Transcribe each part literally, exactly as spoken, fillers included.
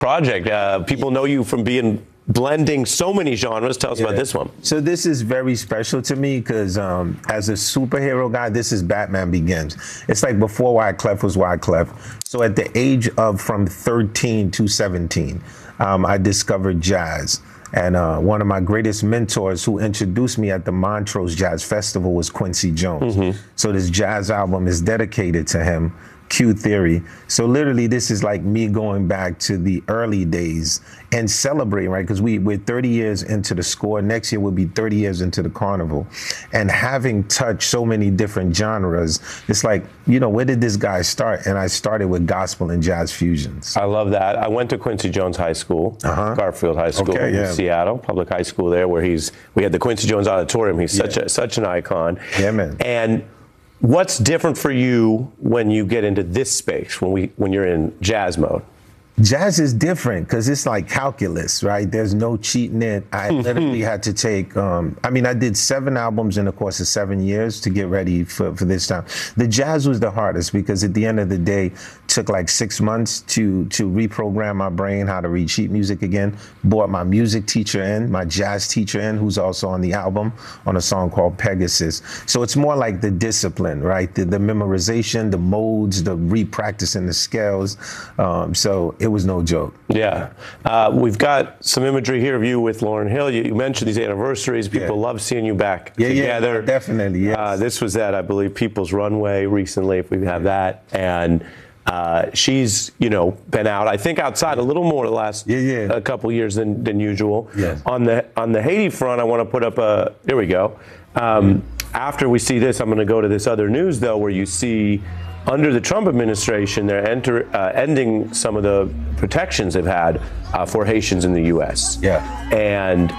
project. Uh, people know you from being blending so many genres. Tell us yeah. about this one. So this is very special to me because um, as a superhero guy, this is Batman Begins. It's like before Wyclef was Wyclef. So at the age of from thirteen to seventeen, um, I discovered jazz. And uh, one of my greatest mentors who introduced me at the Montrose Jazz Festival was Quincy Jones. Mm-hmm. So this jazz album is dedicated to him, Q Theory. So literally this is like me going back to the early days and celebrating, right? Because we, we're thirty years into the score. Next year we'll be thirty years into the carnival. And having touched so many different genres, it's like, you know, where did this guy start? And I started with gospel and jazz fusions. I love that. I went to Quincy Jones High School, uh-huh. Garfield High School okay, yeah. in Seattle, public high school there, where he's, we had the Quincy Jones Auditorium. He's yeah. such a, such an icon. Yeah, man. And what's different for you when you get into this space, when we when you're in jazz mode? Jazz is different because it's like calculus, right? There's no cheating it. I literally had to take, um, I mean, I did seven albums in the course of seven years to get ready for, for this time. The jazz was the hardest because at the end of the day, it took like six months to, to reprogram my brain, how to read sheet music again. Brought my music teacher in, my jazz teacher in, who's also on the album on a song called Pegasus. So it's more like the discipline, right? The, the memorization, the modes, the re-practicing the scales. Um, so it was no joke. Yeah. Uh, we've got some imagery here of you with Lauryn Hill. You, you mentioned these anniversaries. People yeah. love seeing you back yeah, together. Yeah, definitely, yes. Uh, this was at, I believe, People's Runway recently, if we have that. And uh, she's, you know, been out, I think, outside a little more the last yeah, yeah. a couple years than, than usual. Yes. On the, on the Haiti front, I want to put up a, here we go. Um, after we see this, I'm going to go to this other news, though, where you see under the Trump administration, they're enter, uh, ending some of the protections they've had uh, for Haitians in the U S. Yeah. And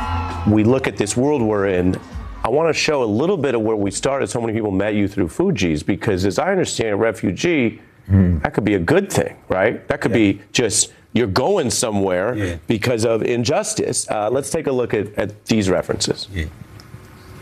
we look at this world we're in. I want to show a little bit of where we started. So many people met you through Fugees, because as I understand, a refugee, mm. that could be a good thing, right? That could yeah. be just you're going somewhere yeah. because of injustice. Uh, let's take a look at, at these references. Yeah.